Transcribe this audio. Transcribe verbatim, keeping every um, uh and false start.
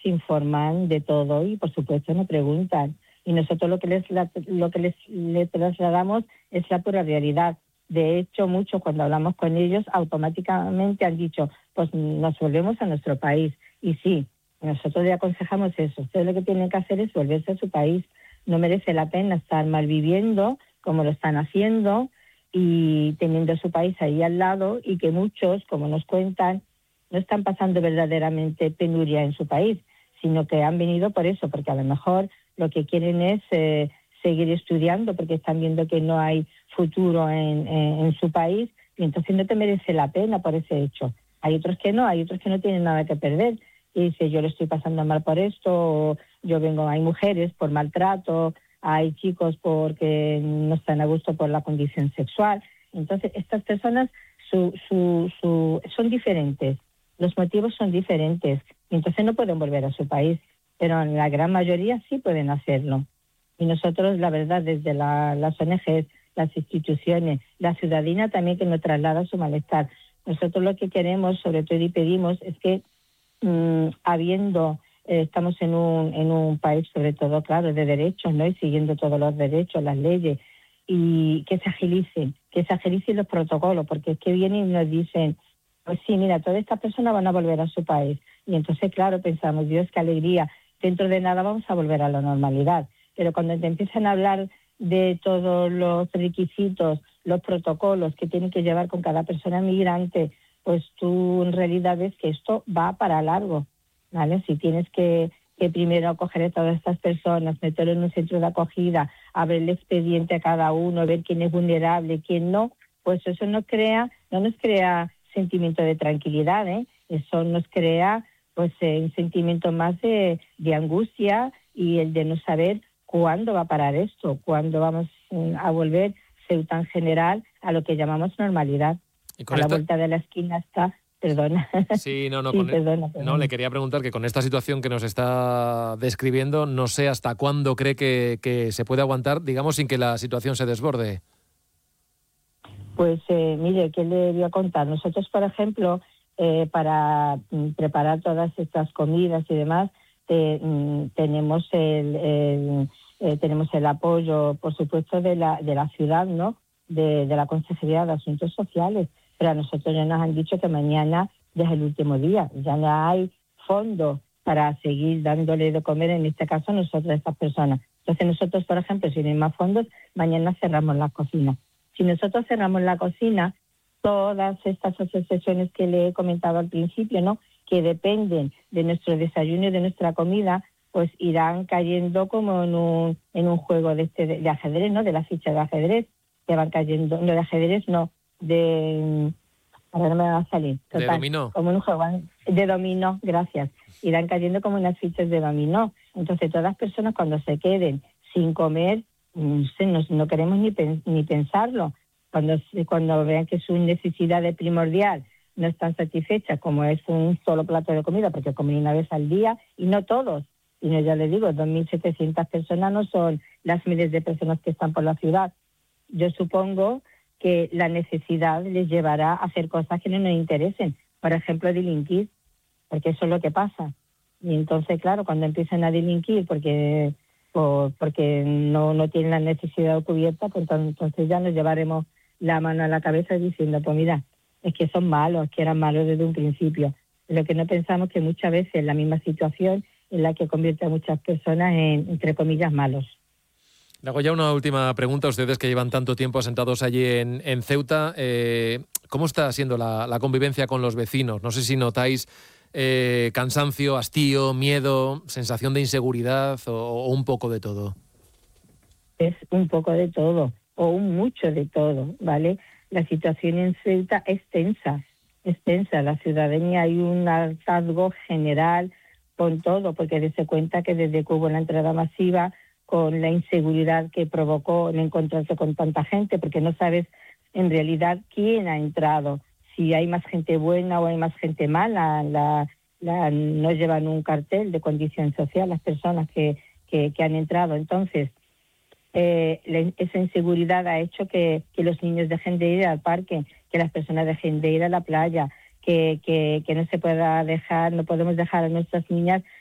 se informan de todo y, por supuesto, nos preguntan. Y nosotros lo que les lo que les, les trasladamos es la pura realidad. De hecho, muchos cuando hablamos con ellos automáticamente han dicho, pues nos volvemos a nuestro país. Y sí, nosotros le aconsejamos eso. Ustedes lo que tienen que hacer es volverse a su país. No merece la pena estar malviviendo como lo están haciendo y teniendo su país ahí al lado, y que muchos, como nos cuentan, no están pasando verdaderamente penuria en su país, sino que han venido por eso, porque a lo mejor lo que quieren es eh, seguir estudiando porque están viendo que no hay futuro en, en, en su país, y entonces no te merece la pena por ese hecho. Hay otros que no, hay otros que no tienen nada que perder y dice, yo lo estoy pasando mal por esto, o yo vengo, hay mujeres por maltrato, hay chicos porque no están a gusto por la condición sexual. Entonces estas personas su, su, su, son diferentes, los motivos son diferentes, entonces no pueden volver a su país, pero en la gran mayoría sí pueden hacerlo. Y nosotros, la verdad, desde la, las O N Ges, las instituciones, la ciudadanía también que nos traslada su malestar. Nosotros lo que queremos, sobre todo, y pedimos, es que mmm, habiendo, eh, estamos en un, en un país, sobre todo, claro, de derechos, ¿no? Y siguiendo todos los derechos, las leyes, y que se agilicen, que se agilicen los protocolos, porque es que vienen y nos dicen, pues sí, mira, todas estas personas van a volver a su país. Y entonces, claro, pensamos, Dios, qué alegría, dentro de nada vamos a volver a la normalidad. Pero cuando te empiezan a hablar de todos los requisitos, los protocolos que tienen que llevar con cada persona migrante, pues tú en realidad ves que esto va para largo, ¿vale? Si tienes que, que primero acoger a todas estas personas, meterlo en un centro de acogida, abrir el expediente a cada uno, ver quién es vulnerable, quién no, pues eso nos crea, no nos crea sentimiento de tranquilidad, ¿eh? Eso nos crea pues eh, un sentimiento más de, de angustia y el de no saber cuándo va a parar esto, cuándo vamos a volver, ser tan general, a lo que llamamos normalidad. A la esta... vuelta de la esquina está, perdona. Sí, no, no, sí, con... perdona, perdona. No, le quería preguntar que con esta situación que nos está describiendo, no sé hasta cuándo cree que, que se puede aguantar, digamos, sin que la situación se desborde. Pues eh, mire, ¿qué le voy a contar? Nosotros, por ejemplo, eh, para mm, preparar todas estas comidas y demás, eh, mm, tenemos el, el eh, tenemos el apoyo, por supuesto, de la de la ciudad, ¿no? De, de la Consejería de Asuntos Sociales. Pero a nosotros ya nos han dicho que mañana ya es el último día, ya no hay fondo para seguir dándole de comer, en este caso, nosotros a estas personas. Entonces nosotros, por ejemplo, si no hay más fondos, mañana cerramos las cocinas. Si nosotros cerramos la cocina, todas estas asociaciones que le he comentado al principio, ¿no?, que dependen de nuestro desayuno y de nuestra comida, pues irán cayendo como en un, en un juego de, este, de, de ajedrez, ¿no?, de la ficha de ajedrez, que van cayendo, no de ajedrez, no, de... Ahora no me va a salir. Total, de dominó. Como en un juego de dominó, gracias. Irán cayendo como unas fichas de dominó. Entonces todas las personas cuando se queden sin comer, no, no queremos ni, ni pensarlo. Cuando, cuando vean que su necesidad de primordial no están satisfechas, como es un solo plato de comida, porque comen una vez al día, y no todos, sino ya les digo, dos mil setecientas personas no son las miles de personas que están por la ciudad. Yo supongo que la necesidad les llevará a hacer cosas que no nos interesen, por ejemplo, delinquir, porque eso es lo que pasa. Y entonces, claro, cuando empiezan a delinquir porque por, porque no, no tienen la necesidad cubierta, pues entonces ya nos llevaremos la mano a la cabeza diciendo, pues mira, es que son malos, que eran malos desde un principio. Lo que no pensamos que muchas veces la misma situación es la que convierte a muchas personas en, entre comillas, malos. Le hago ya una última pregunta a ustedes que llevan tanto tiempo asentados allí en, en Ceuta. Eh, ¿Cómo está siendo la, la convivencia con los vecinos? No sé si notáis eh, cansancio, hastío, miedo, sensación de inseguridad o, o un poco de todo. Es un poco de todo, o un mucho de todo, ¿vale? La situación en Ceuta es tensa, es tensa. La ciudadanía, hay un hartazgo general con todo, porque dése cuenta que desde que hubo la entrada masiva, con la inseguridad que provocó el encontrarse con tanta gente, porque no sabes en realidad quién ha entrado, si hay más gente buena o hay más gente mala. La, la, no llevan un cartel de condición social las personas que, que, que han entrado. Entonces, eh, la, esa inseguridad ha hecho que, que los niños dejen de ir al parque, que las personas dejen de ir a la playa, que, que, que no se pueda dejar, no podemos dejar a nuestras niñas